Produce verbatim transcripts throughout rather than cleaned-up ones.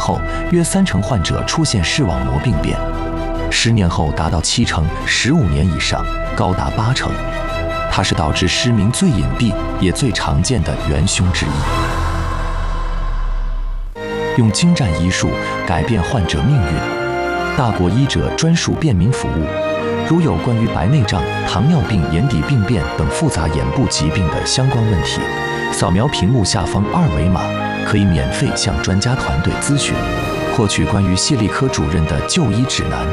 后，约三成患者出现视网膜病变；十年后达到七成，十五年以上高达八成。它是导致失明最隐蔽也最常见的元凶之一。用精湛医术改变患者命运，大国医者专属便民服务。如有关于白内障、糖尿病、眼底病变等复杂眼部疾病的相关问题，扫描屏幕下方二维码，可以免费向专家团队咨询，获取关于谢利科主任的就医指南。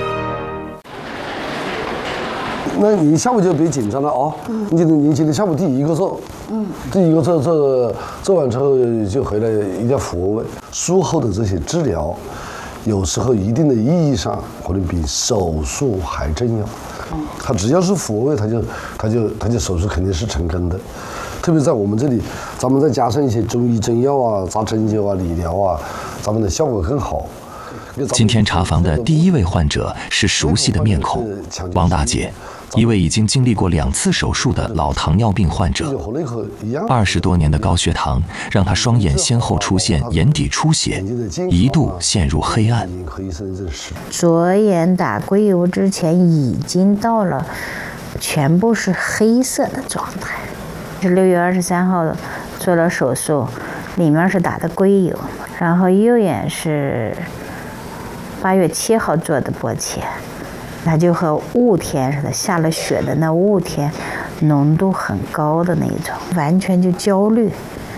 那你下午就别紧张了啊！嗯、你你今天下午第一个做，嗯，第一个做做做完之后就回来一定要抚慰。术后的这些治疗，有时候一定的意义上可能比手术还重要。嗯，它只要是抚慰，它就它就它就手术肯定是成功的。特别在我们这里，咱们再加上一些中医中药啊、扎针灸啊、理疗啊，咱们的效果更好。 今天查房的第一位患者是熟悉的面孔，王大姐。一位已经经历过两次手术的老糖尿病患者，二十多年的高血糖让他双眼先后出现眼底出血，一度陷入黑暗。 左眼打硅油之前已经到了全部是黑色的状态，是六月二十三号做了手术，里面是打的硅油，然后右眼是八月七号做的玻切。它就和雾天似的，下了雪的那雾天，浓度很高的那种，完全就焦虑，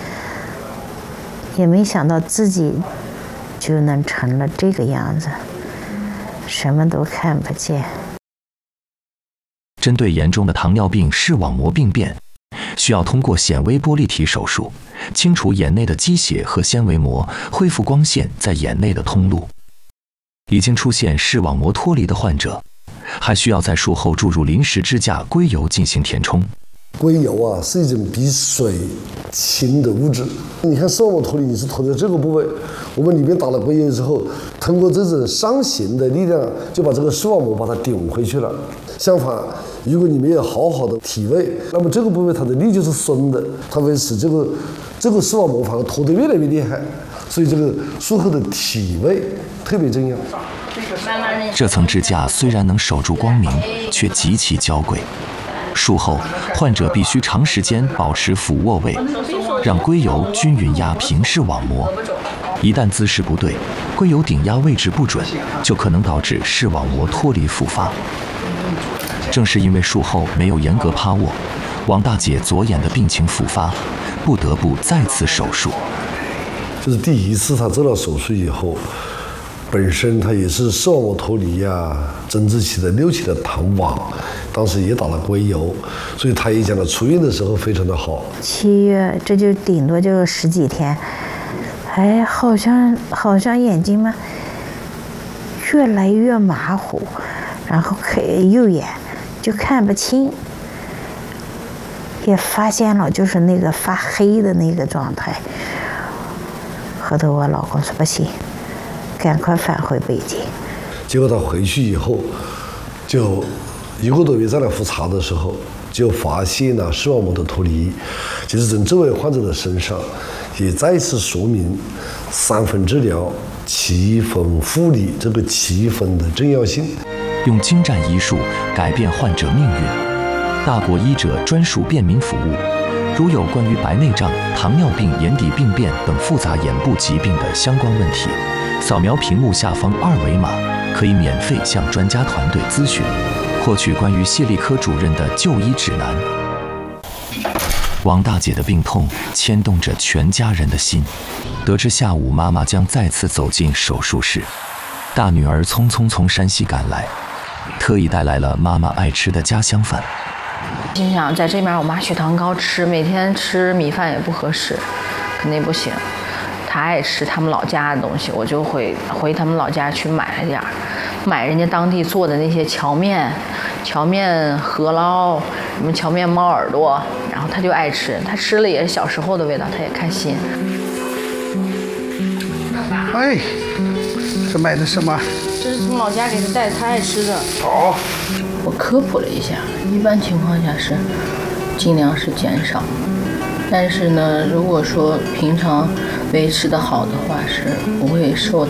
也没想到自己就能成了这个样子，什么都看不见。 针对严重的糖尿病视网膜病变，需要通过显微玻璃体手术，清除眼内的积血和纤维膜，恢复光线在眼内的通路。已经出现视网膜脱离的患者，还需要在术后注入临时支架硅油进行填充。 硅油啊是一种比水轻的物质。你看视网膜脱离，你是脱在这个部位，我们里面打了硅油之后，通过这种上行的力量，就把这个视网膜把它顶回去了。相反，如果你没有好好的体位，那么这个部位它的力就是松的，它会使这个这个视网膜反而脱得越来越厉害。所以这个术后的体位特别重要。 这层支架虽然能守住光明，却极其娇贵。术后，患者必须长时间保持俯卧位，让硅油均匀压平视网膜。一旦姿势不对，硅油顶压位置不准，就可能导致视网膜脱离复发。正是因为术后没有严格趴卧，王大姐左眼的病情复发，不得不再次手术。 就是第一次她做了手术以后，本身她也是视网膜脱离呀、啊、增殖期的六期的糖网，当时也打了硅油，所以她也讲了出院的时候非常的好。 七月这就顶多就十几天，哎，好像好像眼睛嘛越来越马虎，然后看右眼就看不清，也发现了就是那个发黑的那个状态。后头我老公说不行，赶快返回北京。 结果他回去以后，就一个多月再来复查的时候，就发现了视网膜的脱离。其实从这位患者的身上，也再次说明三分治疗、七分护理这个七分的重要性。 用精湛医术改变患者命运，大国医者专属便民服务。如有关于白内障、糖尿病、眼底病变等复杂眼部疾病的相关问题，扫描屏幕下方二维码，可以免费向专家团队咨询，获取关于谢利科主任的就医指南。王大姐的病痛牵动着全家人的心。得知下午妈妈将再次走进手术室，大女儿匆匆从山西赶来，特意带来了妈妈爱吃的家乡饭。 心想在这边我妈血糖高，吃每天吃米饭也不合适，肯定不行。她爱吃他们老家的东西，我就会回他们老家去买了点儿，买人家当地做的那些荞面、荞面饸饹、什么荞面猫耳朵，然后她就爱吃，她吃了也是小时候的味道，她也开心。 哎，这买的什么？ 这是从老家给她带，她爱吃的。 好。 我科普了一下，一般情况下是尽量是减少，但是呢，如果说平常维持的好的话，是不会受